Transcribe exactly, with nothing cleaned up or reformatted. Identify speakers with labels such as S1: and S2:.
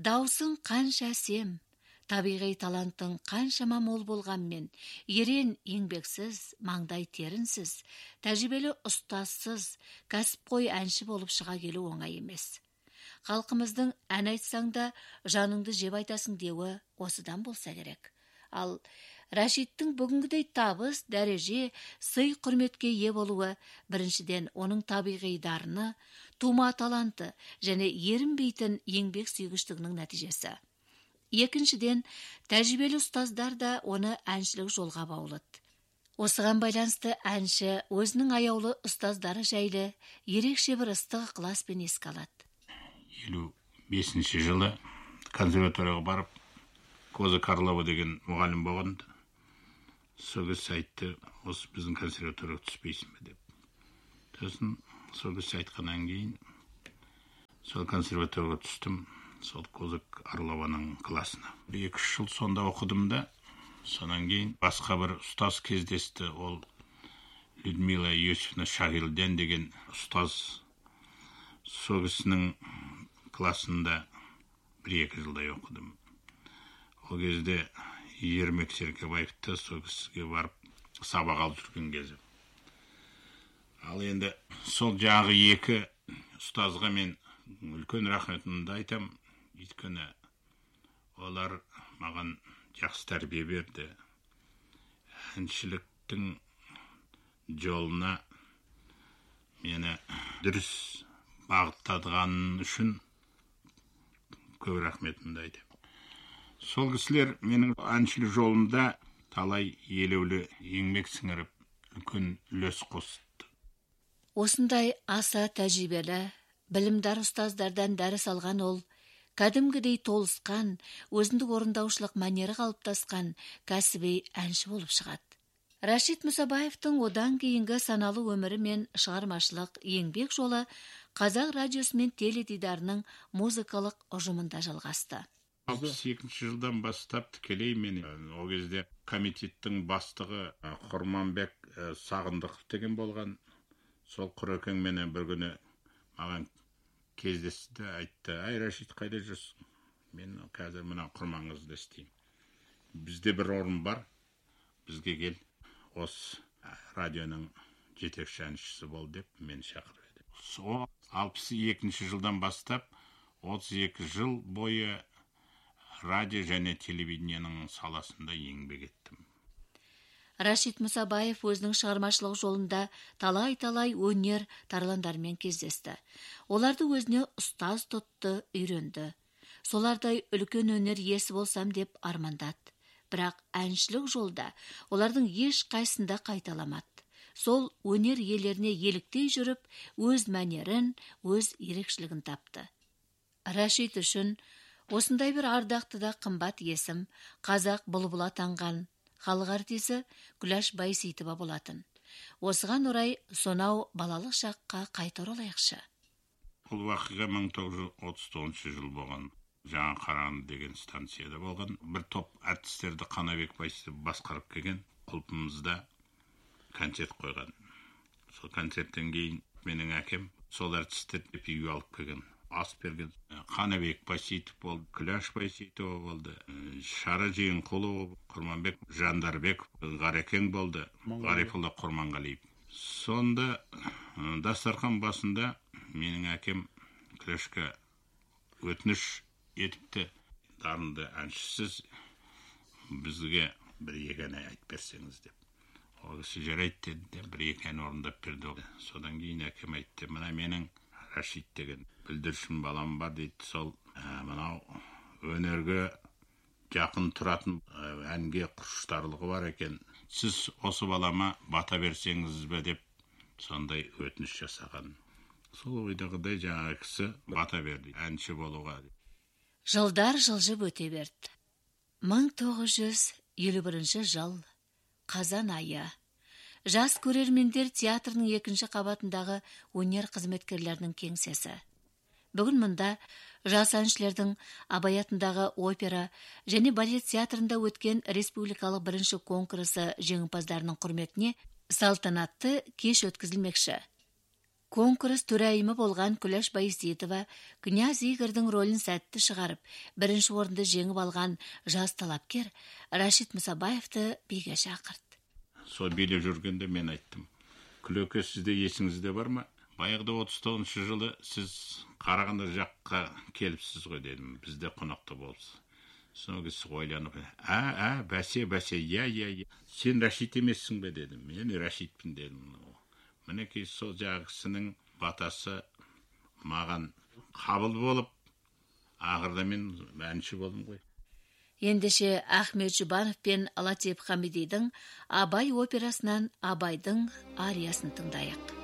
S1: Даусың қанша әсем, табиғи таланттың қаншама мол болғанмен, ерен еңбексіз, маңдай терінсіз, тәжірибелі ұстазсыз, кәсіпқой әнші болып шыға келу оңай емес. Халқымыздың ән айтсаң да жаныңды жеп айтасың деуі осыдан болса керек. Ал Рашидтің бүгінгідей табыс, дәреже, сый құрметке ие болуы біріншіден оның табиғи дарыны, тума таланты және ерінбейтін еңбек сүйгіштігінің нәтижесі. Екіншіден, тәжірибелі ұстаздар да оны әншілік жолға баулыды. Осыған байланысты әнші өзінің аяулы ұстаздары жайлы ерекше бір ыстық ықыласпен еске алады.
S2: елу бесінші жылы консерваторияға барып, Коза Карлова деген мұғалім болған. Сол кісі айтты, осы біздің консерваторияға түспейсің бе деп. Сосын сол кісі айтқаннан кейін сол консерваторияға түстім, сол Коза Карлованың классына. Екі-үш жыл сонда оқыдым да, сонан кейін басқа бір ұстаз кездесті. Ол Людмила Иосифовна Шағилден деген ұстаз. Сол кісінің классында бір-екі жылдай оқыдым. Ол кезде Ермек Серкебаевты сол кісіге барып сабақ алып жүрген кезі. Ал енді сол жағы екі ұстазға мен үлкен рахметімді айтам. Өйткені олар маған жақсы тәрбие берді. Әншіліктің жолына мені дұрыс бағыттадған үшін көп рахметімді айтам. Сол кісілер менің әншілік жолымда талай елеулі еңбек сіңіріп, үлкен үлес қосты.
S1: Осындай аса тәжірибелі, білімдар ұстаздардан дәріс алған ол, кәдімгідей толысқан, өзіндік орындаушылық мәнері қалыптасқан кәсіби әнші болып шығады. Рашид Мұсабаевтың одан кейінгі саналы өмірі мен шығармашылық еңбек жолы Қазақ радиосы мен теледидарының музыкалық ұжымында жалғасты.
S2: алпыс екінші жылдан бастап тікелей мен о кезде комитеттің бастығы Құрманбек Сағындықов деген болған. Сол Құрекең мені бір күні маған кездесті, айтты: "Ай, Рашид, қайда жүрсің? Мен қазір мына Құрманғызда істеймін. Бізде бір орын бар, бізге кел, осы радионың жетекші әншісі бол" деп мені шақырып еді. Сол алпыс екінші жылдан бастап отыз екі жыл бойы радио және телевидениенің саласында еңбек еттім.
S1: Рашид Мұсабаев өзінің шығармашылық жолында талай-талай өнер тарландарымен кездесті. Оларды өзіне ұстаз тұтты, үйренді. Солардай үлкен өнер иесі болсам деп армандады. Бірақ әншілік жолда олардың еш қайсында қайталамады. Сол өнер иелеріне еліктей жүріп, өз мәнерін, өз ерекшілігін тапты. Рашид үшін осындай бір ардақты да қымбат есім қазақ бұлбұл атанған халық артисі Күләш Байсейітова болатын. Осыған орай сонау балалық шаққа қайта оралайықшы.
S2: Бұл уақиға мың тоғыз жүз отыз тоғызыншы жыл болған. Жаңа Қарағанды деген станцияда болған. Бір топ әртістерді Қанабек Байсейітов басқарып келген. Құлпымызда концерт қойған. Сол концерттен кейін менің әкем сол әртістерді үй алып келген. Ас берген. Қанабек Байсейітов болды, Күләш Байсейітова болды, Шара Жиенқұлова, Құрманбек Жандарбеков, Ғарекең болды, Ғарифолла Құрманғалиев. Сонда дастархан басында менің әкем Күләшке өтініш етіпті: "Дарынды әншісіз, бізге бір-екі ән айтып берсеңіз" деп. Ол кісі жарайды деді, бір-екі ән орындап берді. Содан кейін әкем айтты: "Мына менің Рашид деген бүлдіршін балам бар" дейді. "Сол мынау өнерге жақын тұратын әнге құштарлығы бар екен. Сіз осы балама бата берсеңіз бе" деп сондай өтініш жасаған. Сол ойдағыдай жаңа кісі бата берді әнші болуға.
S1: Жылдар жылжып өте берді. мың тоғыз жүз елу бірінші жыл, қазан айы. Жас көрермендер театрының екінші қабатындағы өнер қызметкерлерінің кеңсесі. Бүгін мұнда жас әншілердің Абай атындағы опера және балет театрында өткен республикалық бірінші конкурсы жеңімпаздарының құрметіне салтанатты кеш өткізілмекші. Конкурс төрайымы болған Күләш Байсейітова князь Игорьдің рөлін сәтті шығарып, бірінші орынды жеңіп алған жас талапкер Рашид Мұсабаевты биге шақырды.
S2: Сол билеп жүргенде мен айттым: Күлеке, сізде есіңізде бар ма? Баяғыда отыз тоғызыншы жылы сіз Қарағанды жаққа келіпсіз ғой дедім, бізде қонақта болыпсыз. Соны кісі ойланып, ә, ә, бәсе, бәсе, я, я, я. Сен Рашид емессің бе дедім. Мен Рашидпін дедім. Мінекей сол жағысының батасы маған қабыл болып, ақырда мен әнші болдым ғой.
S1: Ендеше Ахмет Жұбанов пен Латиф Хамидидің Абай операсынан Абайдың ариясын тыңдайық.